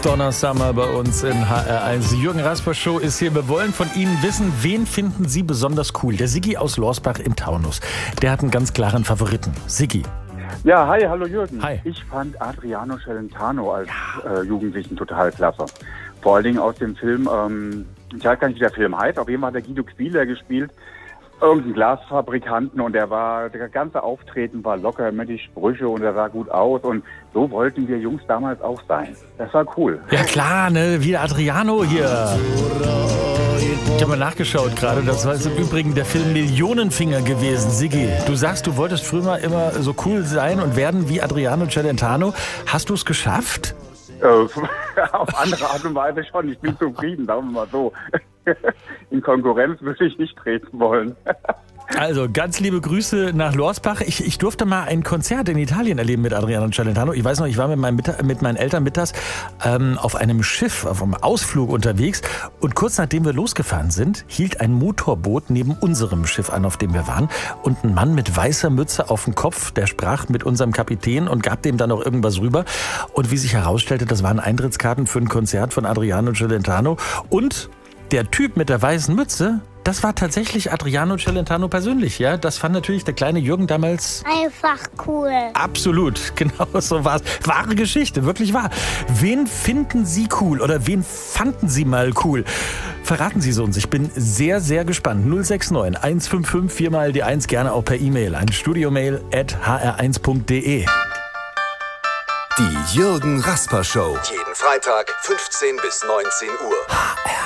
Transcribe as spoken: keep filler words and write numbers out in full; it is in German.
Donna Summer bei uns in H R eins. Die Jürgen Rasper Show ist hier. Wir wollen von Ihnen wissen, wen finden Sie besonders cool? Der Siggi aus Lorsbach im Taunus. Der hat einen ganz klaren Favoriten. Siggi. Ja, hi, hallo Jürgen. Hi. Ich fand Adriano Celentano als ja. äh, Jugendlichen total klasse. Vor allen Dingen aus dem Film, ähm, ich weiß gar nicht, wie der Film heißt, auf jeden Fall hat der Guido Quieler gespielt, irgendein Glasfabrikanten, und der war, der ganze Auftreten war locker mit die Sprüche und er sah gut aus, und so wollten wir Jungs damals auch sein. Das war cool. Ja klar, ne, wie der Adriano hier. Ich habe mal nachgeschaut gerade, das war im Übrigen der Film Millionenfinger gewesen. Siggi, du sagst, du wolltest früher mal immer so cool sein und werden wie Adriano Celentano. Hast du es geschafft? Äh, auf andere Art und Weise schon. Ich bin zufrieden, sagen wir mal so. In Konkurrenz würde ich nicht treten wollen. Also, ganz liebe Grüße nach Lorsbach. Ich, ich durfte mal ein Konzert in Italien erleben mit Adriano Celentano. Ich weiß noch, ich war mit, meinem Mittag, mit meinen Eltern mittags ähm, auf einem Schiff, auf einem Ausflug unterwegs. Und kurz nachdem wir losgefahren sind, hielt ein Motorboot neben unserem Schiff an, auf dem wir waren. Und ein Mann mit weißer Mütze auf dem Kopf, der sprach mit unserem Kapitän und gab dem dann noch irgendwas rüber. Und wie sich herausstellte, das waren Eintrittskarten für ein Konzert von Adriano Celentano. Und der Typ mit der weißen Mütze, das war tatsächlich Adriano Celentano persönlich, ja. Das fand natürlich der kleine Jürgen damals einfach cool. Absolut, genau so war es. Wahre Geschichte, wirklich wahr. Wen finden Sie cool oder wen fanden Sie mal cool? Verraten Sie es uns. Ich bin sehr, sehr gespannt. null sechs neun eins fünf fünf vier mal die eins, gerne auch per E-Mail an studiomail at h r eins punkt d e. Die Jürgen Rasper Show. Jeden Freitag fünfzehn bis neunzehn Uhr.